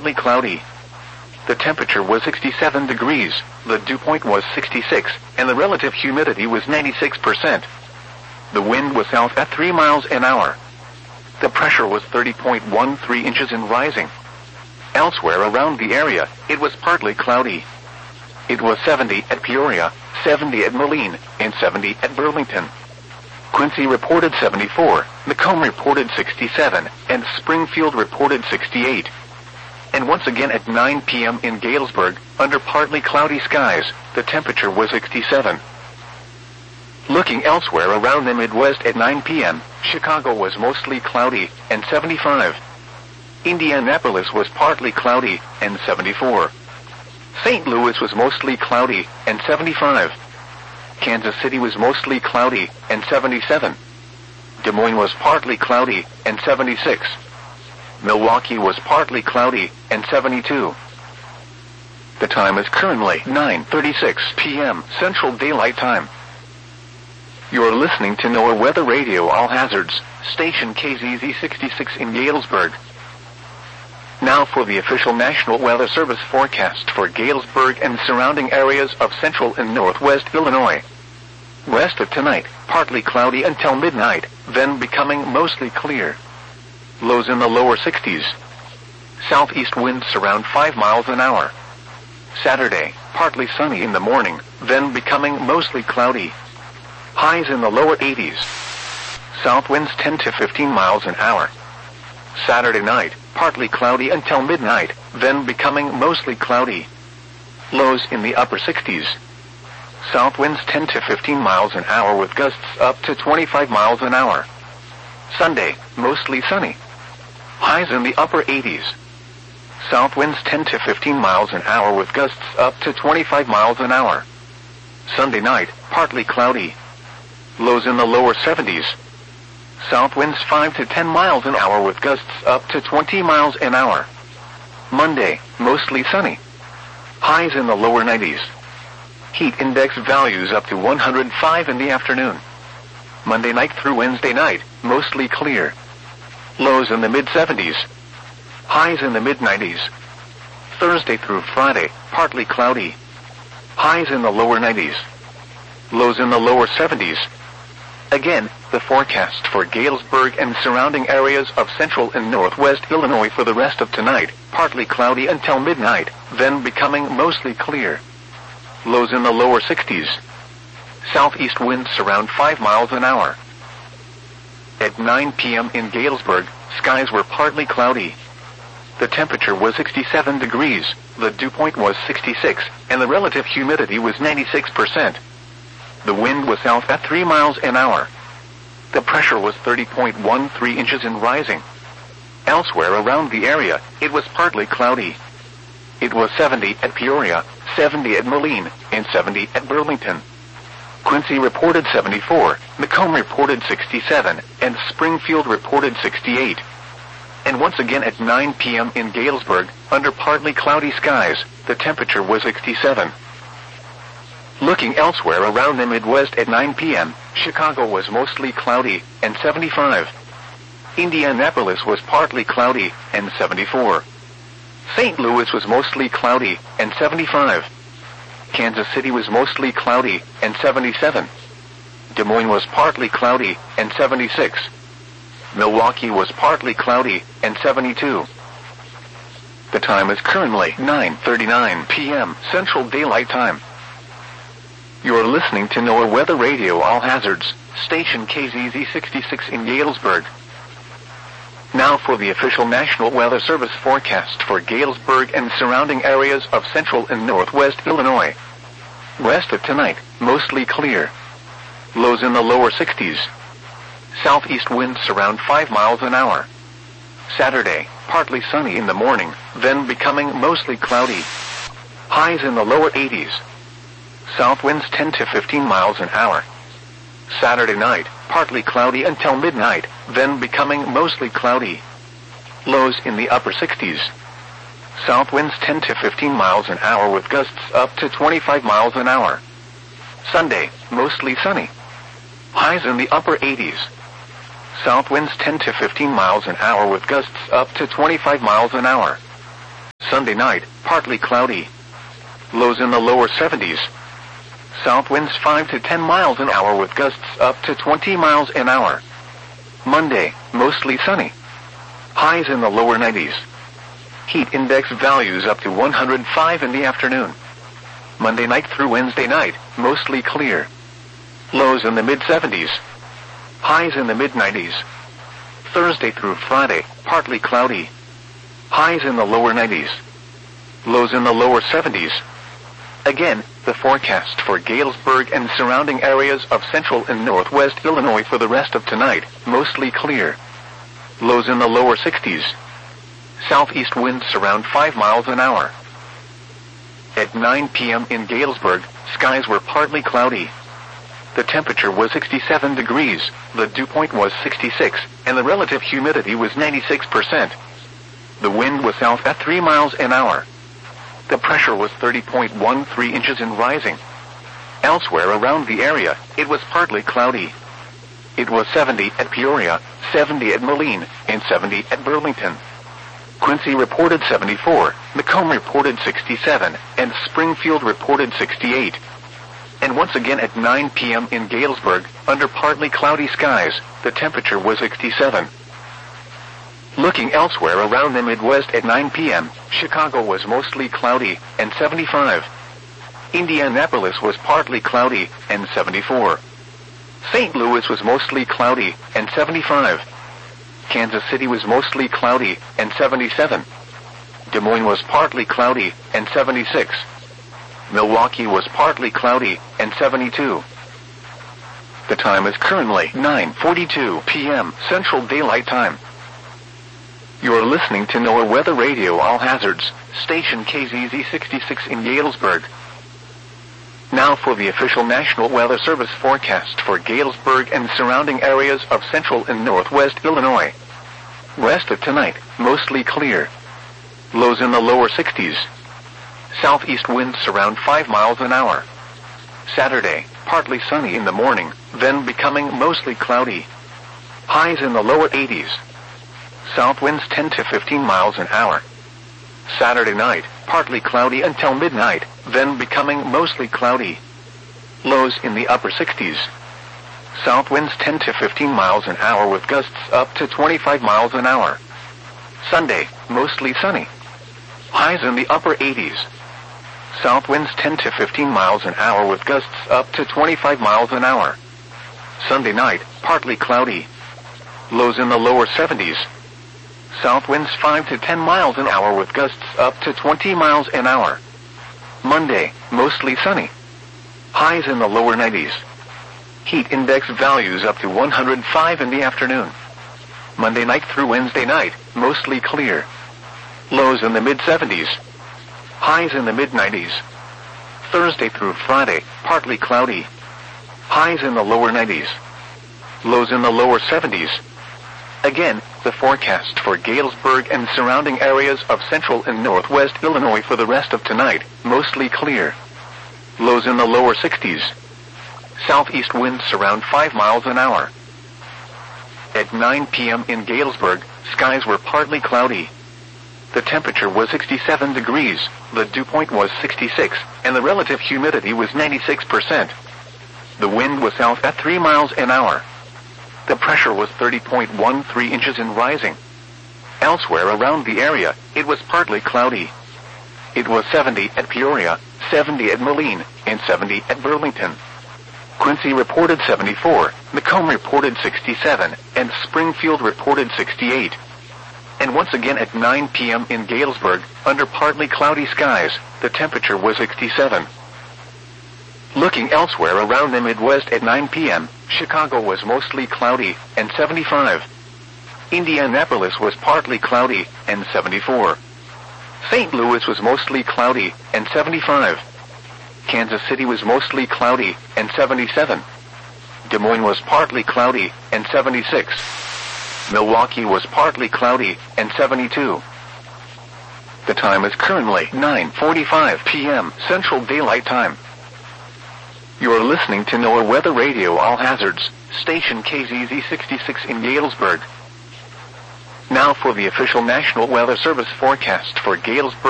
partly cloudy. The temperature was 67 degrees, the dew point was 66, and the relative humidity was 96%. The wind was south at 3 miles an hour. The pressure was 30.13 inches and rising. Elsewhere around the area, it was partly cloudy. It was 70 at Peoria, 70 at Moline, and 70 at Burlington. Quincy reported 74, Macomb reported 67, and Springfield reported 68. And once again at 9 p.m. in Galesburg, under partly cloudy skies, the temperature was 67. Looking elsewhere around the Midwest at 9 p.m., Chicago was mostly cloudy, and 75. Indianapolis was partly cloudy, and 74. St. Louis was mostly cloudy, and 75. Kansas City was mostly cloudy, and 77. Des Moines was partly cloudy, and 76. Milwaukee was partly cloudy, and 72. The time is currently 9:36 p.m. Central Daylight Time. You are listening to NOAA Weather Radio All Hazards, station KZZ 66 in Galesburg. Now for the official National Weather Service forecast for Galesburg and surrounding areas of central and northwest Illinois. West of tonight, partly cloudy until midnight, then becoming mostly clear. Lows in the lower 60s. Southeast winds around 5 miles an hour. Saturday, partly sunny in the morning, then becoming mostly cloudy. Highs in the lower 80s. South winds 10 to 15 miles an hour. Saturday night, partly cloudy until midnight, then becoming mostly cloudy. Lows in the upper 60s. South winds 10 to 15 miles an hour with gusts up to 25 miles an hour. Sunday, mostly sunny. Highs in the upper 80s. South winds 10 to 15 miles an hour with gusts up to 25 miles an hour. Sunday night, partly cloudy. Lows in the lower 70s. South winds 5 to 10 miles an hour with gusts up to 20 miles an hour. Monday, mostly sunny. Highs in the lower 90s. Heat index values up to 105 in the afternoon. Monday night through Wednesday night, mostly clear. Lows in the mid-70s. Highs in the mid-90s. Thursday through Friday, partly cloudy. Highs in the lower 90s. Lows in the lower 70s. Again, the forecast for Galesburg and surrounding areas of central and northwest Illinois for the rest of tonight, partly cloudy until midnight, then becoming mostly clear. Lows in the lower 60s. Southeast winds around 5 miles an hour. At 9 p.m. in Galesburg, skies were partly cloudy. The temperature was 67 degrees, the dew point was 66, and the relative humidity was 96%. The wind was south at 3 miles an hour. The pressure was 30.13 inches and rising. Elsewhere around the area, it was partly cloudy. It was 70 at Peoria, 70 at Moline, and 70 at Burlington. Quincy reported 74, Macomb reported 67, and Springfield reported 68. And once again at 9 p.m. in Galesburg, under partly cloudy skies, the temperature was 67. Looking elsewhere around the Midwest at 9 p.m., Chicago was mostly cloudy, and 75. Indianapolis was partly cloudy, and 74. St. Louis was mostly cloudy, and 75. Kansas City was mostly cloudy, and 77. Des Moines was partly cloudy, and 76. Milwaukee was partly cloudy, and 72. The time is currently 9:39 p.m. Central Daylight Time. You are listening to NOAA Weather Radio All Hazards, station KZZ 66 in Galesburg. Now for the official National Weather Service forecast for Galesburg and surrounding areas of central and northwest Illinois. West of tonight, mostly clear. Lows in the lower 60s. Southeast winds around 5 miles an hour. Saturday, partly sunny in the morning, then becoming mostly cloudy. Highs in the lower 80s. South winds 10 to 15 miles an hour. Saturday night, partly cloudy until midnight, then becoming mostly cloudy. Lows in the upper 60s. South winds 10 to 15 miles an hour with gusts up to 25 miles an hour. Sunday, mostly sunny. Highs in the upper 80s. South winds 10 to 15 miles an hour with gusts up to 25 miles an hour. Sunday night, partly cloudy. Lows in the lower 70s. South winds 5 to 10 miles an hour with gusts up to 20 miles an hour. Monday, mostly sunny. Highs in the lower 90s. Heat index values up to 105 in the afternoon. Monday night through Wednesday night, mostly clear. Lows in the mid-70s. Highs in the mid-90s. Thursday through Friday, partly cloudy. Highs in the lower 90s. Lows in the lower 70s. Again, the forecast for Galesburg and surrounding areas of central and northwest Illinois for the rest of tonight, mostly clear. Lows in the lower 60s. Southeast winds around 5 miles an hour. At 9 p.m. in Galesburg, skies were partly cloudy. The temperature was 67 degrees, the dew point was 66, and the relative humidity was 96%. The wind was south at 3 miles an hour. The pressure was 30.13 inches and rising. Elsewhere around the area, it was partly cloudy. It was 70 at Peoria, 70 at Moline, and 70 at Burlington. Quincy reported 74, Macomb reported 67, and Springfield reported 68. And once again at 9 p.m. in Galesburg, under partly cloudy skies, the temperature was 67. Looking elsewhere around the Midwest at 9 p.m., Chicago was mostly cloudy, and 75. Indianapolis was partly cloudy, and 74. St. Louis was mostly cloudy, and 75. Kansas City was mostly cloudy, and 77. Des Moines was partly cloudy, and 76. Milwaukee was partly cloudy, and 72. The time is currently 9:42 p.m. Central Daylight Time. You are listening to NOAA Weather Radio All Hazards, station KZZ 66 in Galesburg. Now for the official National Weather Service forecast for Galesburg and surrounding areas of central and northwest Illinois. Rest of tonight, mostly clear. Lows in the lower 60s. Southeast winds around 5 miles an hour. Saturday, partly sunny in the morning, then becoming mostly cloudy. Highs in the lower 80s. South winds 10 to 15 miles an hour. Saturday night, partly cloudy until midnight, then becoming mostly cloudy. Lows in the upper 60s. South winds 10 to 15 miles an hour with gusts up to 25 miles an hour. Sunday, mostly sunny. Highs in the upper 80s. South winds 10 to 15 miles an hour with gusts up to 25 miles an hour. Sunday night, partly cloudy. Lows in the lower 70s. South winds 5 to 10 miles an hour with gusts up to 20 miles an hour. Monday, mostly sunny. Highs in the lower 90s. Heat index values up to 105 in the afternoon. Monday night through Wednesday night, mostly clear. Lows in the mid-70s. Highs in the mid-90s. Thursday through Friday, partly cloudy. Highs in the lower 90s. Lows in the lower 70s. Again, the forecast for Galesburg and surrounding areas of central and northwest Illinois for the rest of tonight, mostly clear. Lows in the lower 60s. Southeast winds around 5 miles an hour. At 9 p.m. in Galesburg, skies were partly cloudy. The temperature was 67 degrees, the dew point was 66, and the relative humidity was 96%. The wind was south at 3 miles an hour. The pressure was 30.13 inches and rising. Elsewhere around the area, it was partly cloudy. It was 70 at Peoria, 70 at Moline, and 70 at Burlington. Quincy reported 74, Macomb reported 67, and Springfield reported 68. And once again at 9 p.m. in Galesburg, under partly cloudy skies, the temperature was 67. Looking elsewhere around the Midwest at 9 p.m., Chicago was mostly cloudy, and 75. Indianapolis was partly cloudy, and 74. St. Louis was mostly cloudy, and 75. Kansas City was mostly cloudy, and 77. Des Moines was partly cloudy, and 76. Milwaukee was partly cloudy, and 72. The time is currently 9:45 p.m. Central Daylight Time. You are listening to NOAA Weather Radio All Hazards, station KZZ 66 in Galesburg. Now for the official National Weather Service forecast for Galesburg